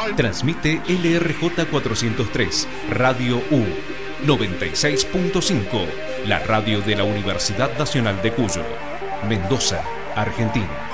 Transmite LRJ 403, Radio U 96.5, la radio de la Universidad Nacional de Cuyo, Mendoza, Argentina.